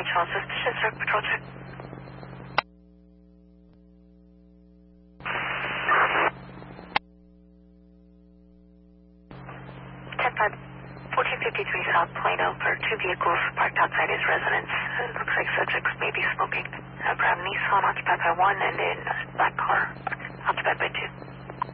Rachel, suspicious drug patrol check. 10-5, 1453 South Plano for two vehicles parked outside his residence. Looks like subjects may be smoking. A brown Nissan occupied by one and then a black car occupied by two.